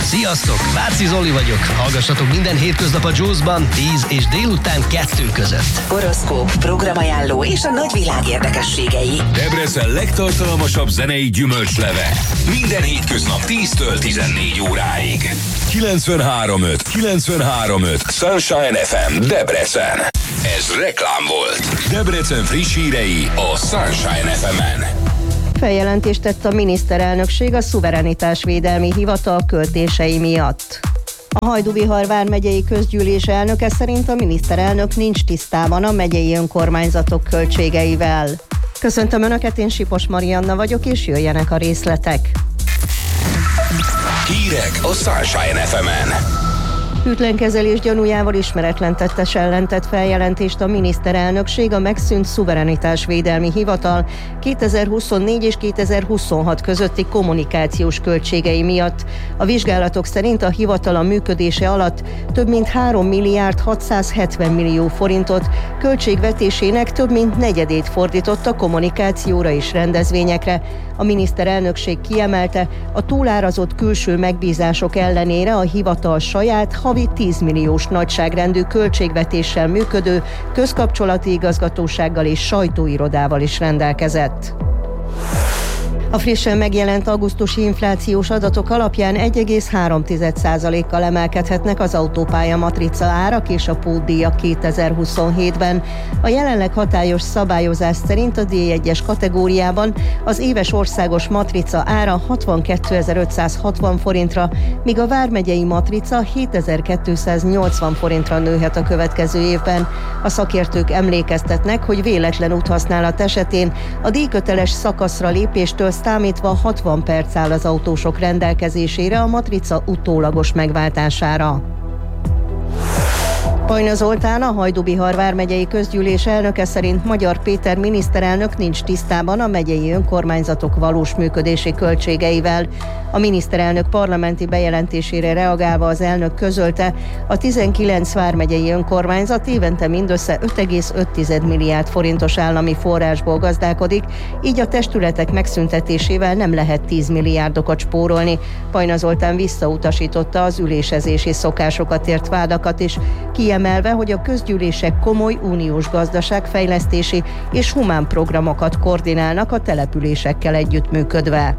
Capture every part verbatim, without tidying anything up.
Sziasztok, Váci Zoli vagyok. Hallgassatok minden hétköznap a Juice-ban tíz és délután kettő között. Horoszkóp, programajánló és a nagyvilág érdekességei. Debrecen legtartalmasabb zenei gyümölcsleve. Minden hétköznap tíztől tizennégy óráig. kilencvenhárom öt, kilencvenhárom öt Sunshine ef em Debrecen. Ez reklám volt. Debrecen friss hírei a Sunshine ef emen. Feljelentést tett a miniszterelnökség a szuverenitásvédelmi hivatal költései miatt. A Hajdú-Bihar vármegyei közgyűlés elnöke szerint a miniszterelnök nincs tisztában a megyei önkormányzatok költségeivel. Köszöntöm Önöket, én Sipos Marianna vagyok, és jöjjenek a részletek. Hírek a Sunshine ef emen. Hűtlenkezelés gyanújával ismeretlen tettes ellen tett feljelentést a miniszterelnökség a megszűnt szuverenitásvédelmi hivatal kétezer-huszonnégy és kétezer-huszonhat közötti kommunikációs költségei miatt. A vizsgálatok szerint a hivatal a működése alatt több mint három milliárd hatszázhetven millió forintot, költségvetésének több mint negyedét fordított a kommunikációra és rendezvényekre. A miniszterelnökség kiemelte, a túlárazott külső megbízások ellenére a hivatal saját havi tíz milliós nagyságrendű költségvetéssel működő közkapcsolati igazgatósággal és sajtóirodával is rendelkezett. A frissen megjelent augusztusi inflációs adatok alapján egy egész három százalékkal emelkedhetnek az autópálya matrica árak és a pótdíjak kétezer-huszonhétben. A jelenleg hatályos szabályozás szerint a dé egyes kategóriában az éves országos matrica ára hatvankétezer-ötszázhatvan forintra, míg a vármegyei matrica hétezer-kétszáznyolcvan forintra nőhet a következő évben. A szakértők emlékeztetnek, hogy véletlen úthasználat esetén a díjköteles szakaszra lépéstől számítva hatvan perc áll az autósok rendelkezésére a matrica utólagos megváltására. Pajna Zoltán, a Hajdú-Bihar vármegyei közgyűlés elnöke szerint Magyar Péter miniszterelnök nincs tisztában a megyei önkormányzatok valós működési költségeivel. A miniszterelnök parlamenti bejelentésére reagálva az elnök közölte, a tizenkilenc vármegyei önkormányzat évente mindössze öt egész öt milliárd forintos állami forrásból gazdálkodik, így a testületek megszüntetésével nem lehet tíz milliárdokat spórolni. Pajna Zoltán visszautasította az ülésezési szokásokat ért vádakat is, kiemelve, hogy a közgyűlések komoly uniós gazdaságfejlesztési és humán programokat koordinálnak a településekkel együttműködve.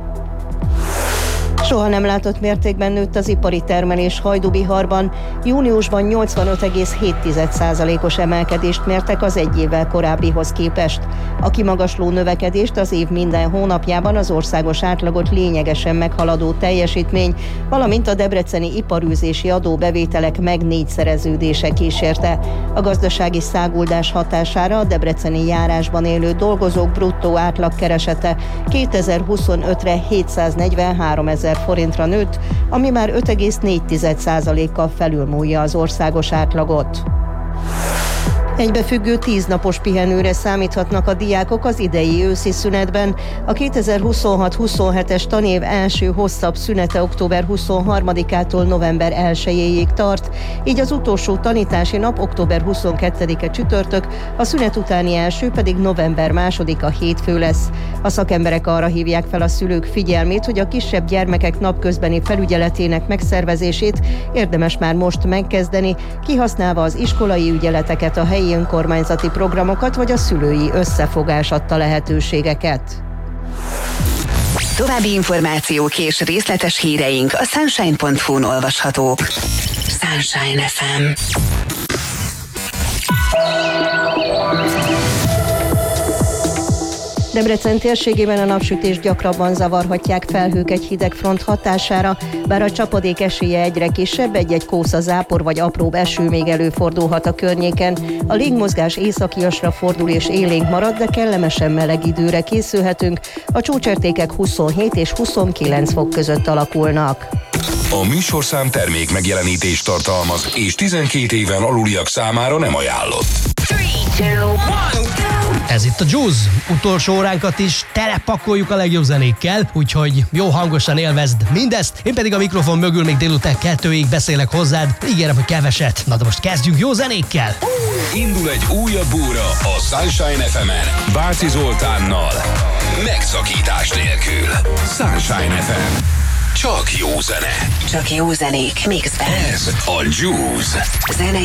Soha nem látott mértékben nőtt az ipari termelés Hajdú-Biharban. Júniusban nyolcvanöt egész hét százalékos emelkedést mértek az egy évvel korábbihoz képest. A kimagasló növekedést az év minden hónapjában az országos átlagot lényegesen meghaladó teljesítmény, valamint a debreceni iparűzési adóbevételek meg négyszereződése kísérte. A gazdasági száguldás hatására a debreceni járásban élő dolgozók bruttó átlagkeresete kétezer-huszonötre hétszáznegyvenhárom ezer forintra nőtt, ami már öt egész négy százalékkal felülmúlja az országos átlagot. Egybefüggő tíznapos pihenőre számíthatnak a diákok az idei őszi szünetben. A kétezer-huszonhat-huszonhetes tanév első hosszabb szünete október huszonharmadikától november elsejéig tart, így az utolsó tanítási nap október huszonkettedike csütörtök, a szünet utáni első pedig november másodika hétfő lesz. A szakemberek arra hívják fel a szülők figyelmét, hogy a kisebb gyermekek napközbeni felügyeletének megszervezését érdemes már most megkezdeni, kihasználva az iskolai ügyeleteket, a helyi önkormányzati programokat vagy a szülői összefogás adta lehetőségeket. További információk és részletes híreink a sunshine pont hu-n olvashatók. Sunshine ef em. Debrecen térségében a napsütést gyakrabban zavarhatják felhők egy hideg front hatására, bár a csapadék esélye egyre kisebb, egy-egy kósza zápor vagy apróbb eső még előfordulhat a környéken. A légmozgás északiasra fordul és élénk marad, de kellemesen meleg időre készülhetünk. A csúcsértékek huszonhét és huszonkilenc fok között alakulnak. A műsorszám termék megjelenítést tartalmaz, és tizenkét éven aluliak számára nem ajánlott. Ez itt a Juice. Utolsó óránkat is telepakoljuk a legjobb zenékkel, úgyhogy jó hangosan élvezd mindezt. Én pedig a mikrofon mögül még délután kettőig beszélek hozzád. Ígérem, hogy keveset. Na de most kezdjünk jó zenékkel. Indul egy újabb óra a Sunshine ef emen. Váci Zoltánnal. Megszakítás nélkül. Sunshine ef em. csak jó zene. Csak jó zenék mixben. Ez a Juice. Zenei